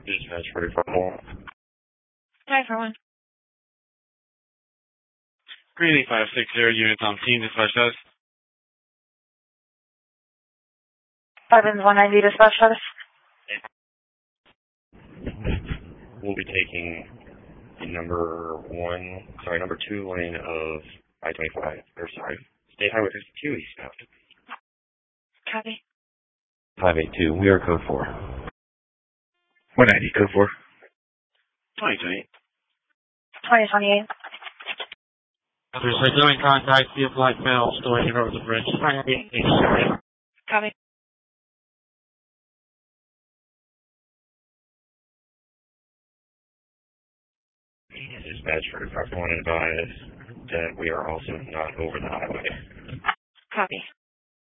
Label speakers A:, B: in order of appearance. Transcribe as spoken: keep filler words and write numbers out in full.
A: Dispatch forty-five one.
B: Hi, everyone.
C: Greeley five six zero, units on scene, dispatch status.
B: Evans one ninety, dispatch status.
A: We'll be taking the number one, sorry, number two lane of I twenty-five, or sorry, State Highway fifty-two eastbound.
B: Copy.
A: five eight two, we are code four.
D: one ninety, code four.
C: twenty twenty-eight.
B: twenty twenty-eight.
C: There's a doing contact via black mail storing over the bridge.
B: Copy.
A: Dispatch forty-five one advise that we are also not over the highway.
B: Copy.